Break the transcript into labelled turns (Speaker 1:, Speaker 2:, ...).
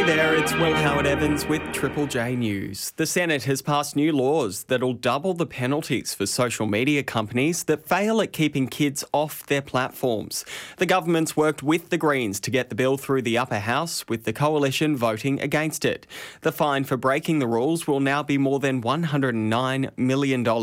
Speaker 1: There, it's Will Howard Evans with Triple J News. The Senate has passed new laws that'll double the penalties for social media companies that fail at keeping kids off their platforms. The government's worked with the Greens to get the bill through the upper house, with the coalition voting against it. The fine for breaking the rules will now be more than $109 million.